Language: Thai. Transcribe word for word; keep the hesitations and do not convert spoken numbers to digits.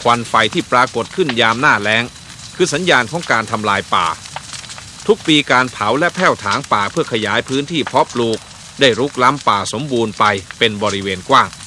ควันไฟที่ปรากฏขึ้นยามหน้าแล้งคือสัญญาณของการทำลายป่าทุกปีการเผาและแผ่วถางป่าเพื่อขยายพื้นที่เพาะปลูกได้รุกล้ำป่าสมบูรณ์ไปเป็นบริเวณกว้าง